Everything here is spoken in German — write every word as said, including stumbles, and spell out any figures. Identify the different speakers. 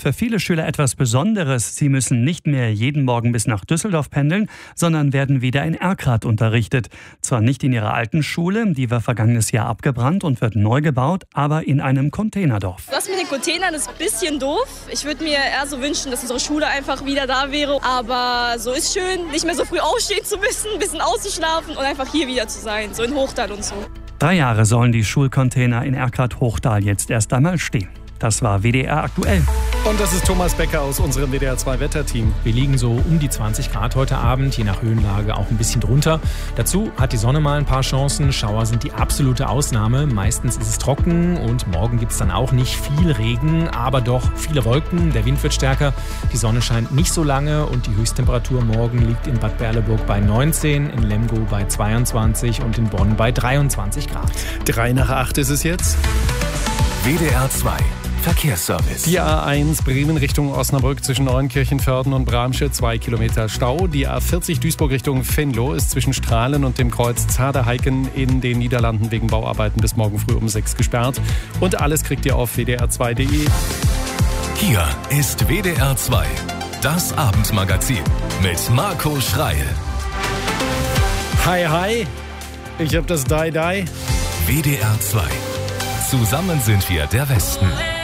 Speaker 1: für viele Schüler etwas Besonderes. Sie müssen nicht mehr jeden Morgen bis nach Düsseldorf pendeln, sondern werden wieder in Erkrath unterrichtet. Zwar nicht in ihrer alten Schule, die war vergangenes Jahr abgebrannt und wird neu gebaut, aber in einem Containerdorf.
Speaker 2: Das mit den Containern ist ein bisschen doof. Ich würde mir eher so wünschen, dass unsere Schule einfach wieder da wäre. Aber so ist schön, nicht mehr so früh aufstehen zu müssen, ein bisschen auszuschlafen und einfach hier wieder zu sein, so in Hochtal und so.
Speaker 1: Drei Jahre sollen die Schulcontainer in Erkrath-Hochtal jetzt erst einmal stehen. Das war W D R aktuell.
Speaker 3: Und das ist Thomas Becker aus unserem W D R zwei Wetterteam.
Speaker 4: Wir liegen so um die zwanzig Grad heute Abend, je nach Höhenlage auch ein bisschen drunter. Dazu hat die Sonne mal ein paar Chancen. Schauer sind die absolute Ausnahme. Meistens ist es trocken und morgen gibt es dann auch nicht viel Regen, aber doch viele Wolken. Der Wind wird stärker, die Sonne scheint nicht so lange und die Höchsttemperatur morgen liegt in Bad Berleburg bei neunzehn, in Lemgo bei zweiundzwanzig und in Bonn bei dreiundzwanzig Grad.
Speaker 3: Drei nach acht ist es jetzt.
Speaker 5: W D R zwei Verkehrsservice.
Speaker 3: Die A eins Bremen Richtung Osnabrück zwischen Neuenkirchen-Vörden und Bramsche, zwei Kilometer Stau. Die A vierzig Duisburg Richtung Venlo ist zwischen Strahlen und dem Kreuz Zaderheiken in den Niederlanden wegen Bauarbeiten bis morgen früh um sechs gesperrt. Und alles kriegt ihr auf w d r zwei punkt d e.
Speaker 5: Hier ist W D R zwei, das Abendmagazin mit Marco Schreil.
Speaker 3: Hi, hi, ich hab das Die-Die.
Speaker 5: W D R zwei. Zusammen sind wir der Westen.